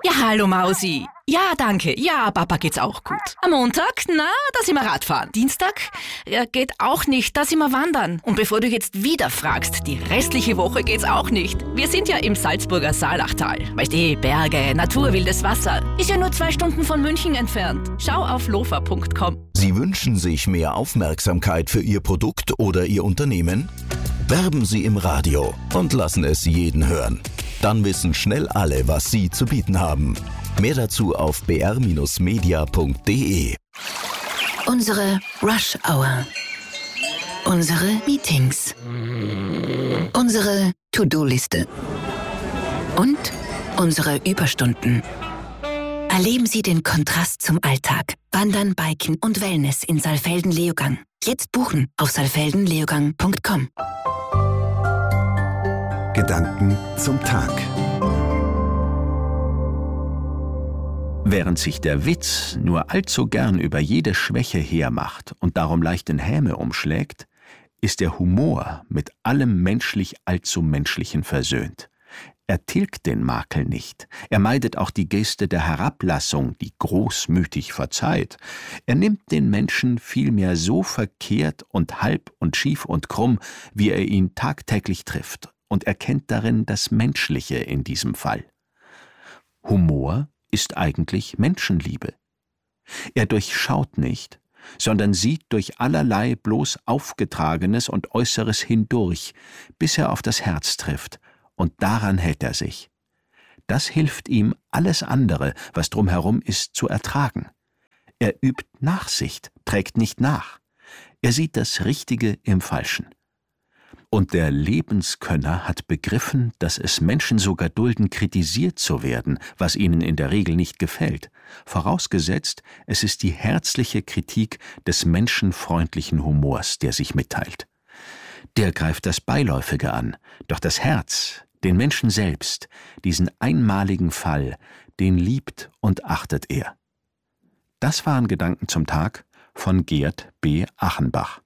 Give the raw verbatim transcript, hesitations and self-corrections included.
Ja, hallo Mausi. Ja, danke. Ja, Papa geht's auch gut. Am Montag, na, da sind wir Radfahren. Dienstag, ja, geht auch nicht, da sind wir wandern. Und bevor du jetzt wieder fragst, die restliche Woche geht's auch nicht. Wir sind ja im Salzburger Saalachtal. Weißt du, Berge, Natur, wildes Wasser. Ist ja nur zwei Stunden von München entfernt. Schau auf lofa punkt com. Sie wünschen sich mehr Aufmerksamkeit für Ihr Produkt oder Ihr Unternehmen? Werben Sie im Radio und lassen es jeden hören. Dann wissen schnell alle, was Sie zu bieten haben. Mehr dazu auf b r Bindestrich media punkt d e. Unsere Rush Hour. Unsere Meetings. Unsere To-Do-Liste. Und unsere Überstunden. Erleben Sie den Kontrast zum Alltag. Wandern, Biken und Wellness in Saalfelden-Leogang. Jetzt buchen auf saalfelden leogang punkt com. Gedanken zum Tag. Während sich der Witz nur allzu gern über jede Schwäche hermacht und darum leicht in Häme umschlägt, ist der Humor mit allem menschlich allzu Menschlichen versöhnt. Er tilgt den Makel nicht. Er meidet auch die Geste der Herablassung, die großmütig verzeiht. Er nimmt den Menschen vielmehr so verkehrt und halb und schief und krumm, wie er ihn tagtäglich trifft, und erkennt darin das Menschliche in diesem Fall. Humor ist eigentlich Menschenliebe. Er durchschaut nicht, sondern sieht durch allerlei bloß Aufgetragenes und Äußeres hindurch, bis er auf das Herz trifft, und daran hält er sich. Das hilft ihm, alles andere, was drumherum ist, zu ertragen. Er übt Nachsicht, trägt nicht nach. Er sieht das Richtige im Falschen. Und der Lebenskönner hat begriffen, dass es Menschen sogar dulden, kritisiert zu werden, was ihnen in der Regel nicht gefällt, vorausgesetzt, es ist die herzliche Kritik des menschenfreundlichen Humors, der sich mitteilt. Der greift das Beiläufige an, doch das Herz, den Menschen selbst, diesen einmaligen Fall, den liebt und achtet er. Das waren Gedanken zum Tag von Gerd B. Achenbach.